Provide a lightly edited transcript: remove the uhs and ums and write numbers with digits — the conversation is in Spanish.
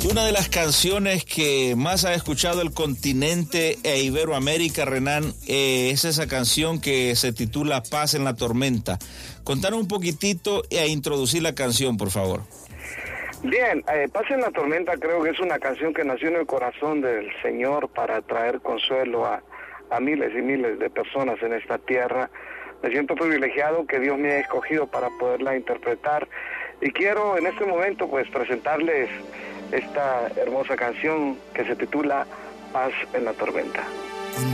Una de las canciones que más ha escuchado el continente e Iberoamérica, Renan, es esa canción que se titula Paz en la Tormenta. Contanos un poquitito e introducir la canción, por favor. Bien, Paz en la Tormenta creo que es una canción que nació en el corazón del Señor para traer consuelo a miles y miles de personas en esta tierra. Me siento privilegiado que Dios me haya escogido para poderla interpretar y quiero en este momento pues presentarles esta hermosa canción que se titula Paz en la Tormenta.